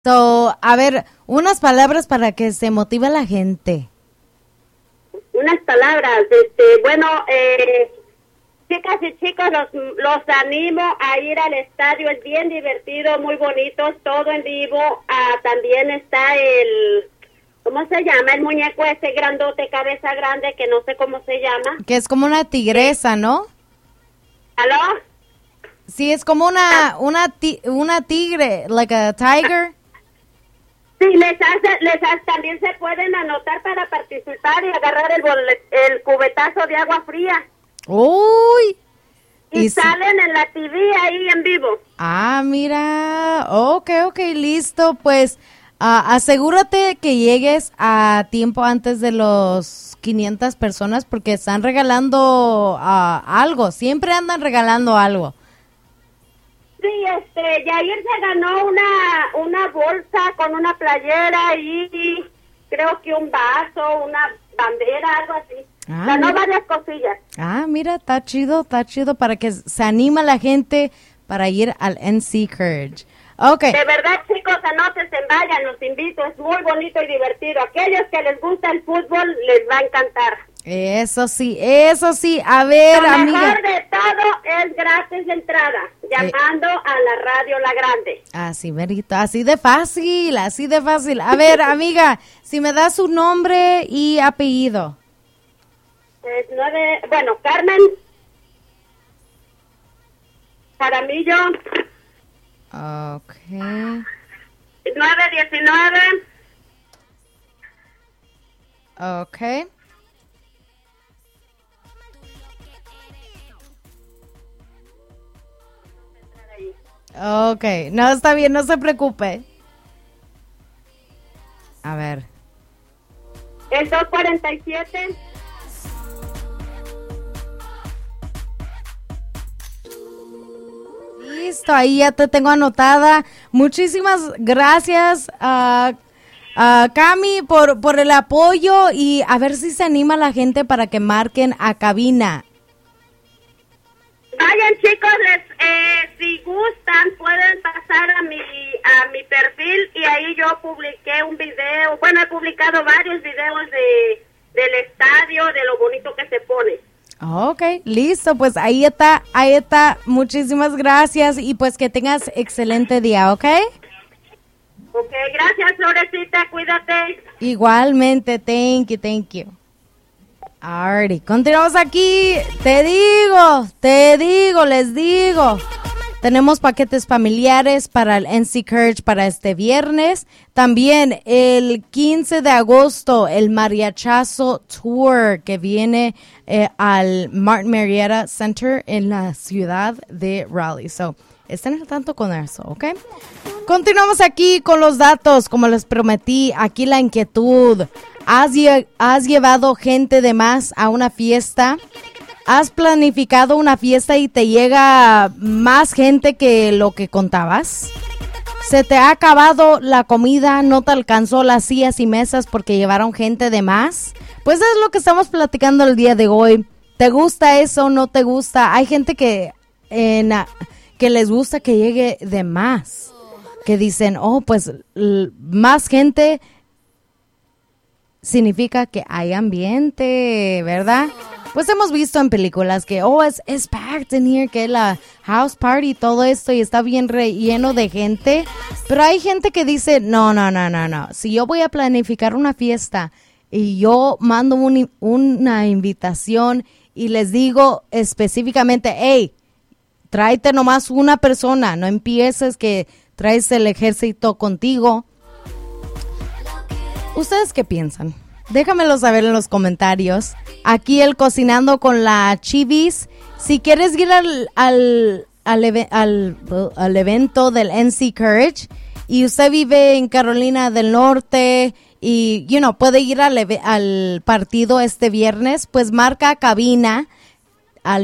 So, a ver, unas palabras para que se motive la gente. Unas palabras, bueno, chicas y chicos, los animo a ir al estadio, es bien divertido, muy bonito, todo en vivo. También está ¿cómo se llama? El muñeco ese grandote, cabeza grande, que no sé cómo se llama. Que es como una tigresa, ¿no? ¿Aló? Sí, es como una tigre, like a tiger. Sí, también se pueden anotar para participar y agarrar el cubetazo de agua fría. ¡Uy! Y salen en la TV ahí en vivo. Ah, mira. Ok, listo. Pues asegúrate que llegues a tiempo antes de los 500 personas porque están regalando algo. Siempre andan regalando algo. Sí, Yair se ganó una bolsa con una playera y creo que un vaso, una bandera, algo así. Ganó varias cosillas. Ah, mira, está chido para que se anima la gente para ir al NC Courage. Okay. De verdad, chicos, anótense, vayan, los invito, es muy bonito y divertido. Aquellos que les gusta el fútbol les va a encantar. Eso sí. A ver, amiga. Lo mejor de todo es gratis de entrada, llamando a la radio La Grande. Así, verito, así de fácil. A ver, amiga, si me das su nombre y apellido. Carmen Jaramillo. Okay. 919. Okay. Okay, no, está bien, no se preocupe. A ver. El 247. Listo, ahí ya te tengo anotada. Muchísimas gracias a Cami por el apoyo y a ver si se anima la gente para que marquen a cabina. Vayan, chicos, si gustan pueden pasar a mi perfil y ahí yo publiqué un video. Bueno, he publicado varios videos del estadio, de lo bonito que se pone. Ok, listo, pues ahí está. Muchísimas gracias y pues que tengas excelente día, ¿ok? Ok, gracias, Florecita, cuídate. Igualmente, thank you. Alrighty, continuamos aquí. Les digo. Tenemos paquetes familiares para el NC Courage para este viernes. También el 15 de agosto, el Mariachazo Tour que viene al Martin Marietta Center en la ciudad de Raleigh. So, estén al tanto con eso, ¿ok? Continuamos aquí con los datos. Como les prometí, aquí la inquietud. ¿Has llevado gente de más a una fiesta? ¿Has planificado una fiesta y te llega más gente que lo que contabas? ¿Se te ha acabado la comida? ¿No te alcanzó las sillas y mesas porque llevaron gente de más? Pues es lo que estamos platicando el día de hoy. ¿Te gusta eso o no te gusta? Hay gente que les gusta que llegue de más. Que dicen, pues más gente significa que hay ambiente, ¿verdad? Pues hemos visto en películas que, es packed in here, que la house party y todo esto y está bien lleno de gente. Pero hay gente que dice, no. Si yo voy a planificar una fiesta y yo mando una invitación y les digo específicamente, hey, tráete nomás una persona, no empieces que traes el ejército contigo. ¿Ustedes qué piensan? Déjamelo saber en los comentarios. Aquí el Cocinando con la Chivis. Si quieres ir al evento del NC Courage y usted vive en Carolina del Norte y puede ir al partido este viernes, pues marca cabina al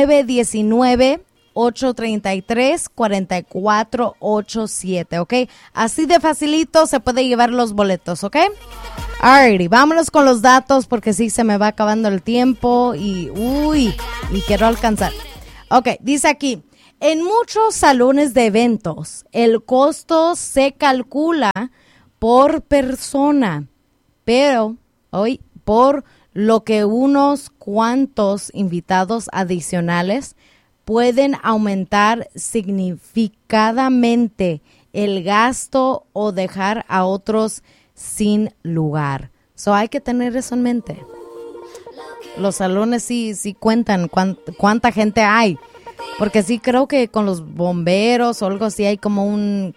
919-833-4487, ¿ok? Así de facilito se puede llevar los boletos, ¿ok? Alrighty, vámonos con los datos porque sí se me va acabando el tiempo y quiero alcanzar. Ok, dice aquí, En muchos salones de eventos, el costo se calcula por persona, pero hoy por lo que unos cuantos invitados adicionales pueden aumentar significativamente el gasto o dejar a otros sin lugar. So hay que tener eso en mente. Los salones sí cuentan cuánta gente hay. Porque sí creo que con los bomberos o algo así hay como un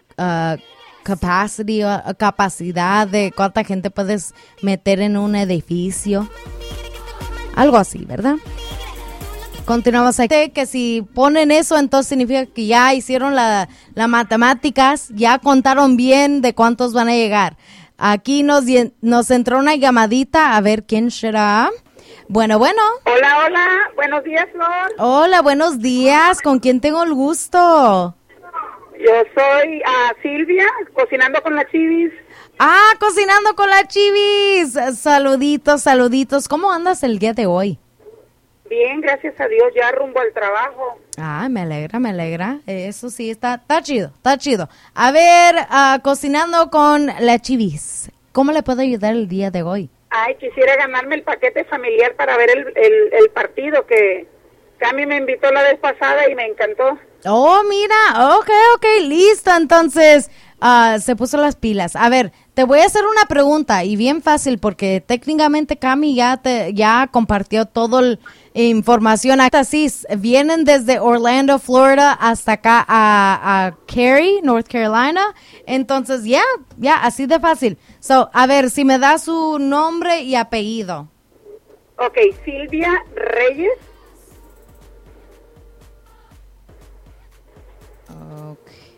capacidad de cuánta gente puedes meter en un edificio. Algo así, ¿verdad? Continuamos aquí. Que si ponen eso, entonces significa que ya hicieron las matemáticas, ya contaron bien de cuántos van a llegar. Aquí nos entró una llamadita, a ver quién será. Bueno. Hola, buenos días, Flor. Hola, buenos días, ¿con quién tengo el gusto? Yo soy Silvia, cocinando con la Chivis. Cocinando con la Chivis. Saluditos. ¿Cómo andas el día de hoy? Bien, gracias a Dios, ya rumbo al trabajo. Me alegra. Eso sí, está chido. A ver, cocinando con la Chivis, ¿cómo le puedo ayudar el día de hoy? Quisiera ganarme el paquete familiar para ver el partido que Cami me invitó la vez pasada y me encantó. Oh, mira, ok, listo, entonces se puso las pilas. A ver, te voy a hacer una pregunta y bien fácil porque técnicamente Cami ya compartió toda la información. Así, vienen desde Orlando, Florida hasta acá a Cary, North Carolina. Entonces, ya, así de fácil. So, a ver, si me da su nombre y apellido. Ok, Silvia Reyes.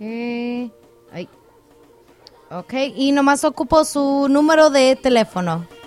Ok, y nomás ocupo su número de teléfono.